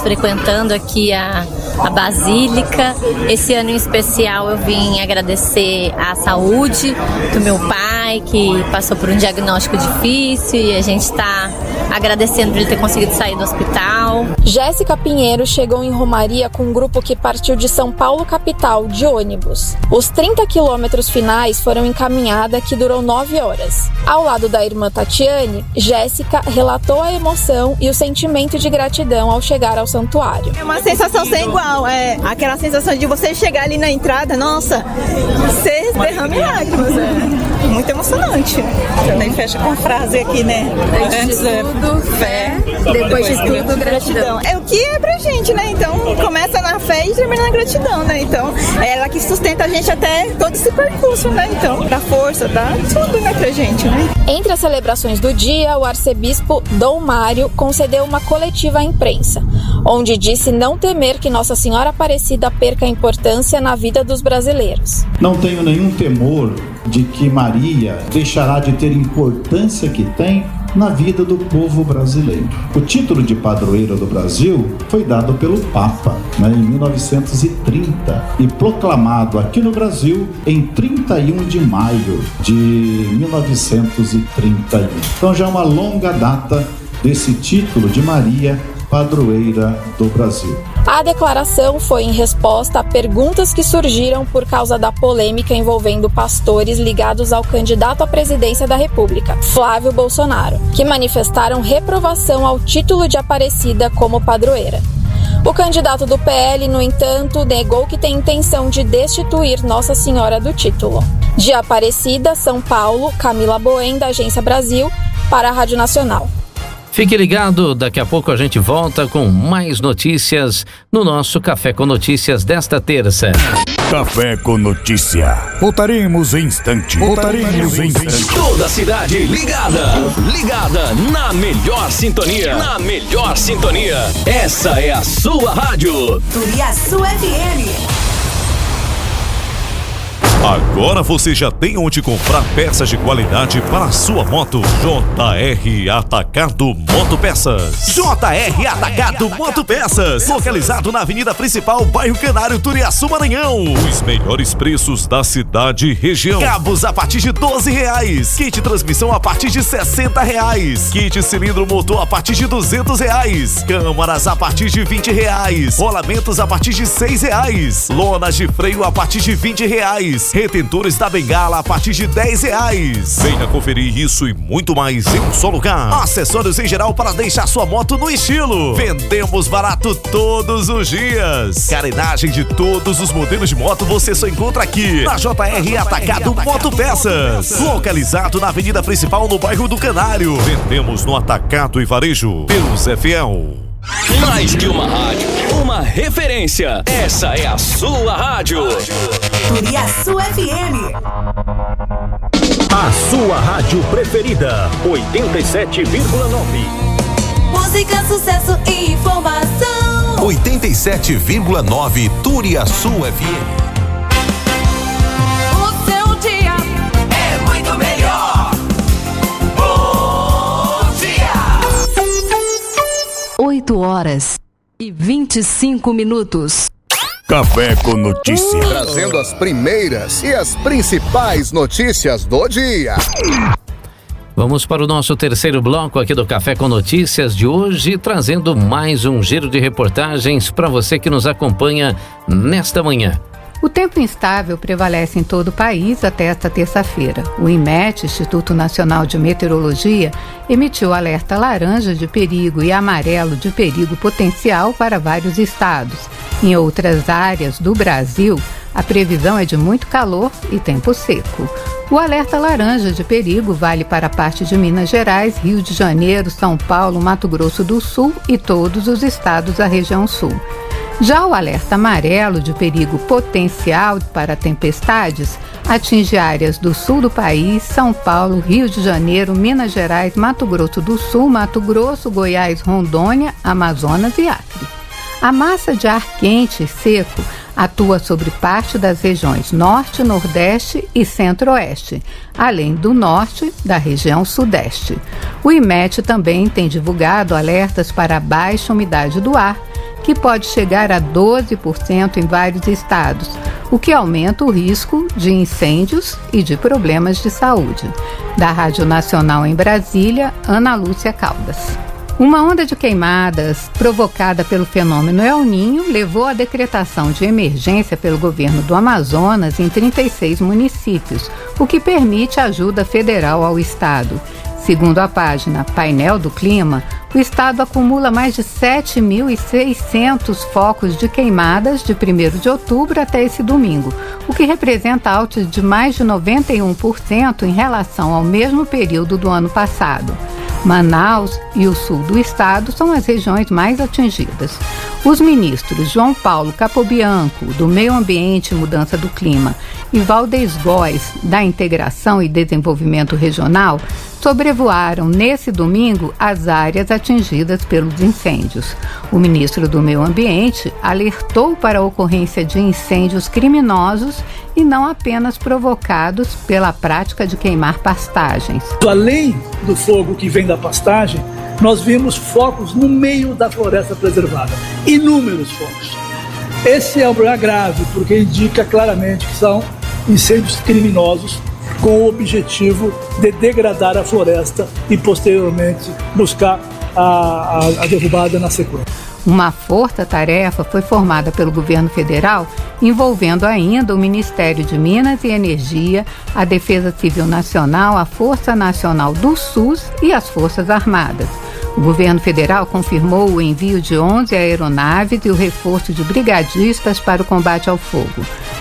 frequentando aqui a Basílica. Esse ano em especial eu vim agradecer a saúde do meu pai, que passou por um diagnóstico difícil, e a gente está agradecendo por ele ter conseguido sair do hospital. Jéssica Pinheiro chegou em Romaria com um grupo que partiu de São Paulo capital de ônibus. Os 30 quilômetros finais foram em caminhada que durou 9 horas. Ao lado da irmã Tatiane, Jéssica relatou a emoção e o sentimento de gratidão ao chegar ao santuário. É uma sensação sem igual, aquela sensação de você chegar ali na entrada, nossa, você derrama em lágrimas, muito emocionante. Também fecha com frase aqui, né? Antes de tudo, fé, depois de tudo, gratidão. É o que é pra gente, né? Então, começa na fé e termina na gratidão, né? Então, é ela que sustenta a gente até todo esse percurso, né? Então, dá força, dá tudo, né, pra gente, né? Entre as celebrações do dia, o arcebispo Dom Mário concedeu uma coletiva à imprensa, onde disse não temer que Nossa Senhora Aparecida perca a importância na vida dos brasileiros. Não tenho nenhum temor de que Maria deixará de ter importância que tem na vida do povo brasileiro. O título de padroeira do Brasil foi dado pelo Papa, em 1930 e proclamado aqui no Brasil em 31 de maio de 1931. Então já é uma longa data desse título de Maria, padroeira do Brasil. A declaração foi em resposta a perguntas que surgiram por causa da polêmica envolvendo pastores ligados ao candidato à presidência da República, Flávio Bolsonaro, que manifestaram reprovação ao título de Aparecida como padroeira. O candidato do PL, no entanto, negou que tem intenção de destituir Nossa Senhora do título. De Aparecida, São Paulo, Camila Boen, da Agência Brasil, para a Rádio Nacional. Fique ligado, daqui a pouco a gente volta com mais notícias no nosso Café com Notícias desta terça. Café com Notícia. Voltaremos em instante. Toda a cidade ligada na melhor sintonia. Essa é a sua rádio. Turiaçu FM. Agora você já tem onde comprar peças de qualidade para a sua moto. JR Atacado Motopeças. JR Atacado Motopeças. Localizado na Avenida Principal, bairro Canário, Turiaçu, Maranhão. Os melhores preços da cidade e região. Cabos a partir de R$12. Kit transmissão a partir de R$60. Kit cilindro motor a partir de R$200. Câmaras a partir de R$20. Rolamentos a partir de R$6. Lonas de freio a partir de R$20. Retentores da bengala a partir de R$10. Venha conferir isso e muito mais em um só lugar. Acessórios em geral para deixar sua moto no estilo. Vendemos barato todos os dias. Carenagem de todos os modelos de moto você só encontra aqui na JR Atacado Motopeças. Localizado na Avenida Principal, no bairro do Canário. Vendemos no Atacado e Varejo pelo Zé Fiel. Mais que uma rádio, uma referência. Essa é a sua rádio. Turiaçu FM. A sua rádio preferida, 87,9. Música, sucesso e informação. 87,9 Turiaçu FM. O seu dia é muito melhor. Bom dia. 8h25. Café com Notícia. Trazendo as primeiras e as principais notícias do dia. Vamos para o nosso terceiro bloco aqui do Café com Notícias de hoje, trazendo mais um giro de reportagens para você que nos acompanha nesta manhã. O tempo instável prevalece em todo o país até esta terça-feira. O INMET, Instituto Nacional de Meteorologia, emitiu alerta laranja de perigo e amarelo de perigo potencial para vários estados. Em outras áreas do Brasil, a previsão é de muito calor e tempo seco. O alerta laranja de perigo vale para a parte de Minas Gerais, Rio de Janeiro, São Paulo, Mato Grosso do Sul e todos os estados da região sul. Já o alerta amarelo de perigo potencial para tempestades atinge áreas do sul do país, São Paulo, Rio de Janeiro, Minas Gerais, Mato Grosso do Sul, Mato Grosso, Goiás, Rondônia, Amazonas e Acre. A massa de ar quente e seco atua sobre parte das regiões Norte, Nordeste e Centro-Oeste, além do Norte da região Sudeste. O INMET também tem divulgado alertas para a baixa umidade do ar, que pode chegar a 12% em vários estados, o que aumenta o risco de incêndios e de problemas de saúde. Da Rádio Nacional em Brasília, Ana Lúcia Caldas. Uma onda de queimadas provocada pelo fenômeno El Niño levou à decretação de emergência pelo governo do Amazonas em 36 municípios, o que permite ajuda federal ao estado. Segundo a página Painel do Clima, o estado acumula mais de 7.600 focos de queimadas de 1º de outubro até esse domingo, o que representa alta de mais de 91% em relação ao mesmo período do ano passado. Manaus e o sul do estado são as regiões mais atingidas. Os ministros João Paulo Capobianco, do Meio Ambiente e Mudança do Clima, e Valdez Góes, da Integração e Desenvolvimento Regional, sobrevoaram nesse domingo as áreas atingidas pelos incêndios. O ministro do Meio Ambiente alertou para a ocorrência de incêndios criminosos e não apenas provocados pela prática de queimar pastagens. Além do fogo que vem da pastagem, nós vimos focos no meio da floresta preservada, inúmeros focos. Esse é um problema grave, porque indica claramente que são incêndios criminosos com o objetivo de degradar a floresta e posteriormente buscar a derrubada na sequência. Uma força-tarefa foi formada pelo governo federal, envolvendo ainda o Ministério de Minas e Energia, a Defesa Civil Nacional, a Força Nacional do SUS e as Forças Armadas. O governo federal confirmou o envio de 11 aeronaves e o reforço de brigadistas para o combate ao fogo.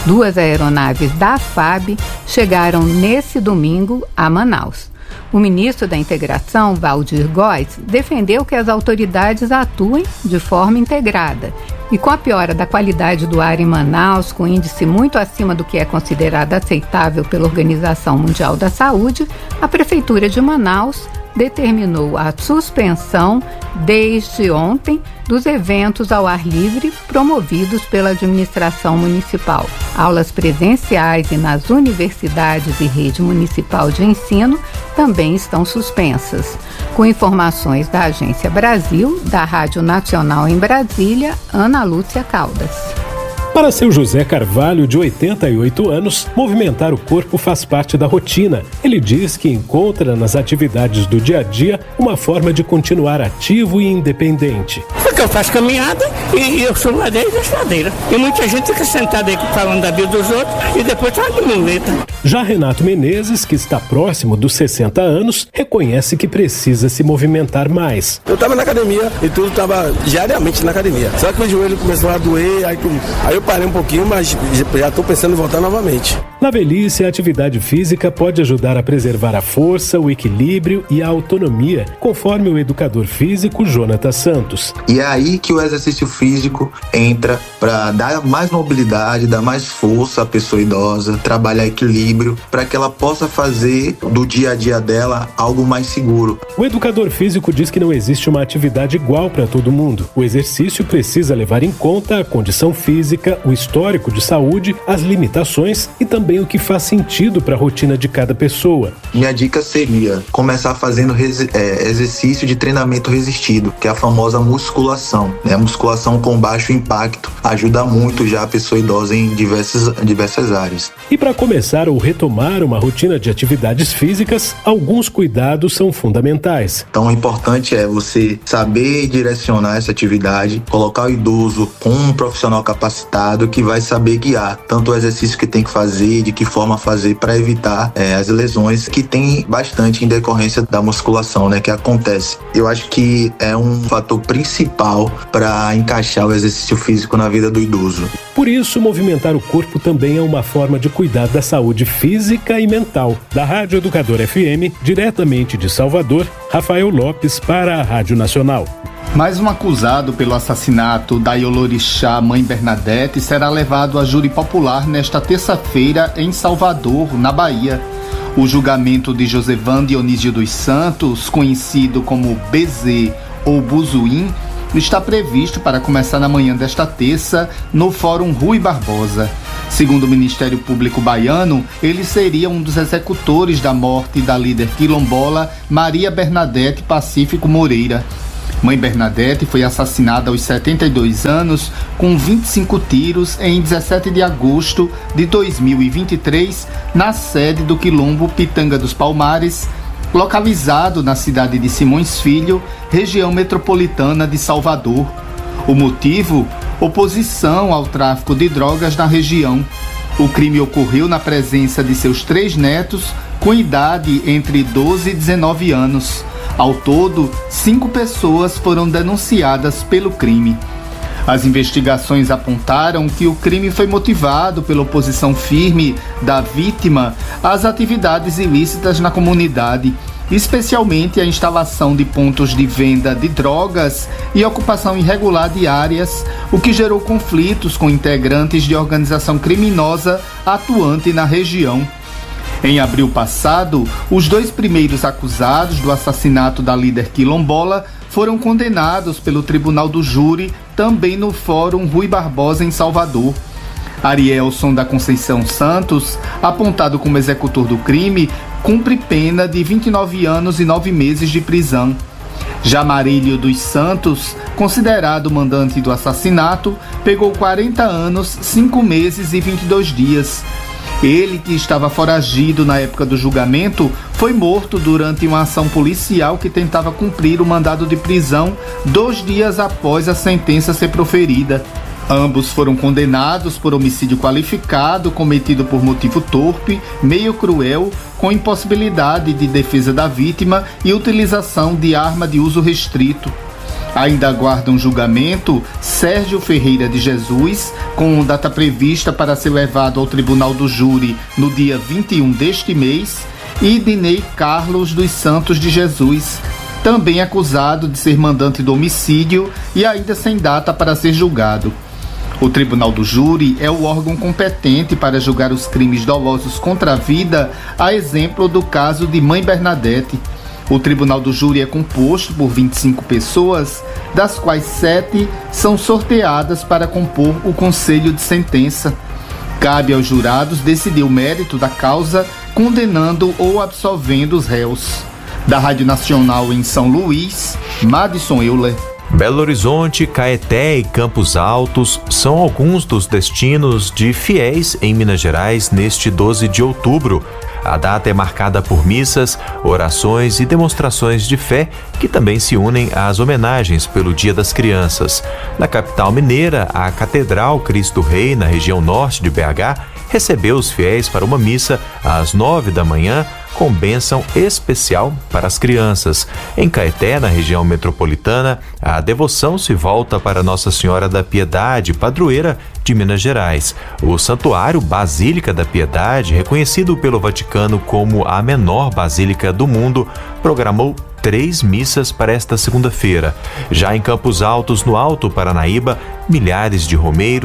2 aeronaves da FAB chegaram nesse domingo a Manaus. O ministro da Integração, Valdir Góes, defendeu que as autoridades atuem de forma integrada. E com a piora da qualidade do ar em Manaus, com índice muito acima do que é considerado aceitável pela Organização Mundial da Saúde, a Prefeitura de Manaus determinou a suspensão, desde ontem, dos eventos ao ar livre promovidos pela administração municipal. Aulas presenciais e nas universidades e rede municipal de ensino também estão suspensas. Com informações da Agência Brasil, da Rádio Nacional em Brasília, Ana Lúcia Caldas. Para seu José Carvalho, de 88 anos, movimentar o corpo faz parte da rotina. Ele diz que encontra nas atividades do dia a dia uma forma de continuar ativo e independente. Porque eu faço caminhada e eu sou ladeira e ladeira. E muita gente fica sentada aí falando da vida dos outros e depois tá de muleta. Já Renato Menezes, que está próximo dos 60 anos, reconhece que precisa se movimentar mais. Eu estava na academia e tudo estava diariamente na academia. Só que o joelho começou a doer, aí eu parei um pouquinho, mas já estou pensando em voltar novamente. Na velhice, a atividade física pode ajudar a preservar a força, o equilíbrio e a autonomia, conforme o educador físico Jonathan Santos. E é aí que o exercício físico entra para dar mais mobilidade, dar mais força à pessoa idosa, trabalhar equilíbrio, para que ela possa fazer do dia a dia dela algo mais seguro. O educador físico diz que não existe uma atividade igual para todo mundo. O exercício precisa levar em conta a condição física, o histórico de saúde, as limitações e também o que faz sentido para a rotina de cada pessoa. Minha dica seria começar fazendo exercício de treinamento resistido, que é a famosa musculação. A musculação com baixo impacto ajuda muito já a pessoa idosa em diversas áreas. E para começar ou retomar uma rotina de atividades físicas, alguns cuidados são fundamentais. Então o importante é você saber direcionar essa atividade, colocar o idoso com um profissional capacitado que vai saber guiar tanto o exercício que tem que fazer, de que forma fazer para evitar as lesões que tem bastante em decorrência da musculação, que acontece. Eu acho que é um fator principal para encaixar o exercício físico na vida do idoso. Por isso, movimentar o corpo também é uma forma de cuidar da saúde física e mental. Da Rádio Educador FM, diretamente de Salvador, Rafael Lopes para a Rádio Nacional. Mais um acusado pelo assassinato da Iolorixá Mãe Bernadette será levado a júri popular nesta terça-feira em Salvador, na Bahia. O julgamento de Josevan Dionísio dos Santos, conhecido como BZ ou Buzuim, está previsto para começar na manhã desta terça no Fórum Rui Barbosa. Segundo o Ministério Público baiano, ele seria um dos executores da morte da líder quilombola Maria Bernadette Pacífico Moreira. Mãe Bernadette foi assassinada aos 72 anos com 25 tiros em 17 de agosto de 2023 na sede do Quilombo Pitanga dos Palmares, localizado na cidade de Simões Filho, região metropolitana de Salvador. O motivo? Oposição ao tráfico de drogas na região. O crime ocorreu na presença de seus 3 netos, com idade entre 12 e 19 anos. Ao todo, 5 pessoas foram denunciadas pelo crime. As investigações apontaram que o crime foi motivado pela oposição firme da vítima às atividades ilícitas na comunidade, especialmente a instalação de pontos de venda de drogas e ocupação irregular de áreas, o que gerou conflitos com integrantes de organização criminosa atuante na região. Em abril passado, os 2 primeiros acusados do assassinato da líder quilombola foram condenados pelo Tribunal do Júri, também no Fórum Rui Barbosa, em Salvador. Arielson da Conceição Santos, apontado como executor do crime, cumpre pena de 29 anos e 9 meses de prisão. Já Marílio dos Santos, considerado mandante do assassinato, pegou 40 anos, 5 meses e 22 dias. Ele, que estava foragido na época do julgamento, foi morto durante uma ação policial que tentava cumprir o mandado de prisão 2 dias após a sentença ser proferida. Ambos foram condenados por homicídio qualificado cometido por motivo torpe, meio cruel, com impossibilidade de defesa da vítima e utilização de arma de uso restrito. Ainda aguardam julgamento Sérgio Ferreira de Jesus, com data prevista para ser levado ao Tribunal do Júri no dia 21 deste mês, e Dinei Carlos dos Santos de Jesus, também acusado de ser mandante do homicídio e ainda sem data para ser julgado. O Tribunal do Júri é o órgão competente para julgar os crimes dolosos contra a vida, a exemplo do caso de Mãe Bernadette. O Tribunal do Júri é composto por 25 pessoas, das quais 7 são sorteadas para compor o conselho de sentença. Cabe aos jurados decidir o mérito da causa, condenando ou absolvendo os réus. Da Rádio Nacional em São Luís, Madison Euler. Belo Horizonte, Caeté e Campos Altos são alguns dos destinos de fiéis em Minas Gerais neste 12 de outubro. A data é marcada por missas, orações e demonstrações de fé que também se unem às homenagens pelo Dia das Crianças. Na capital mineira, a Catedral Cristo Rei, na região norte de BH, recebeu os fiéis para uma missa às 9 da manhã, com bênção especial para as crianças. Em Caeté, na região metropolitana, a devoção se volta para Nossa Senhora da Piedade, padroeira de Minas Gerais. O Santuário Basílica da Piedade, reconhecido pelo Vaticano como a menor basílica do mundo, programou 3 missas para esta segunda-feira. Já em Campos Altos, no Alto Paranaíba, milhares de romeiros